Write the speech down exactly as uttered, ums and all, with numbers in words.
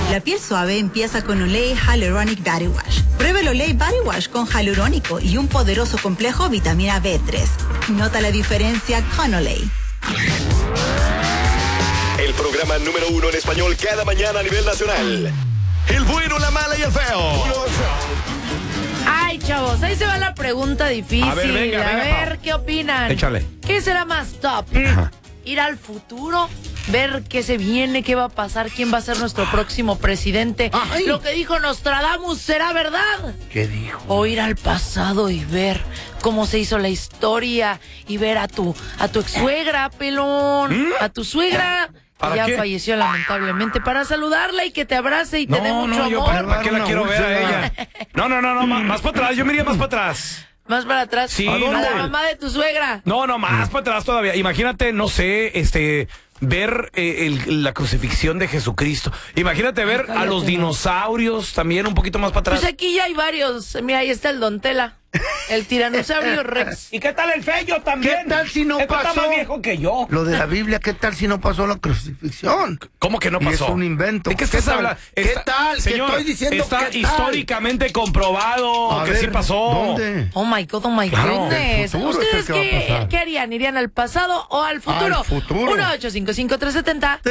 La piel suave empieza con Olay Hyaluronic Body Wash. Pruebe el Olay Body Wash con hialurónico y un poderoso complejo vitamina B tres. Nota la diferencia con Olay. El programa número uno en español cada mañana a nivel nacional. El bueno, la mala y el feo. Ay, chavos, ahí se va la pregunta difícil. A ver, venga, a venga, ver, Pau. ¿qué opinan? Échale. ¿Qué será más top? Ajá. ¿Ir al futuro? ¿Ver qué se viene? ¿Qué va a pasar? ¿Quién va a ser nuestro próximo presidente? Ay. Lo que dijo Nostradamus será verdad. ¿Qué dijo? O ir al pasado y ver cómo se hizo la historia y ver a tu a tu ex suegra, pelón, a tu suegra. ¿Para que ya qué? falleció lamentablemente, para saludarla y que te abrace y te dé No, mucho no, yo amor. para, para qué la Una quiero ver a úlcera. ella. No, no, no, no, más, más para atrás, yo me iría más para atrás. Más para atrás. Sí, a no. la mamá de tu suegra. No, no, más para atrás todavía. Imagínate, no sé, este, ver eh, el- la crucifixión de Jesucristo. Imagínate ver cállate, a los no. dinosaurios también un poquito más para atrás. Pues aquí ya hay varios. Mira, ahí está el Don Tela. El tiranosaurio Rex. ¿Y qué tal el feo también? ¿Qué tal si no Este pasó? está más viejo que yo. Lo de la Biblia, ¿qué tal si no pasó la crucifixión? ¿Cómo que no Y pasó? es un invento. ¿De qué ¿Qué estás tal? hablando? ¿Qué Está- tal? Que Señor, estoy diciendo, está ¿qué tal? históricamente comprobado A que ver, sí pasó. ¿Dónde? Oh my God, oh my Claro, goodness. el futuro ¿Ustedes es el que va a qué, pasar. qué harían? ¿Irían al pasado o al futuro? Al futuro. uno ocho cinco cinco tres siete cero